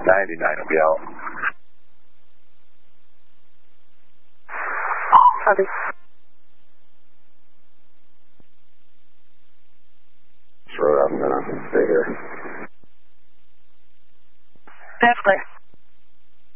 99 will be out. Copy. Sure, I'm gonna stay here.